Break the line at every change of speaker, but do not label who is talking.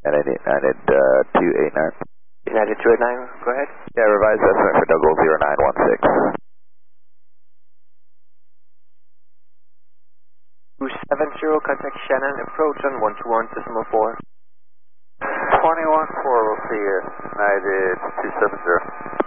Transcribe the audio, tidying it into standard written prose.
United 289.
United 289, go ahead.
Yeah, revised estimate for Douglas 0916.
270, contact Shannon, approach on 121.4.
21.4, we'll see you. United 270.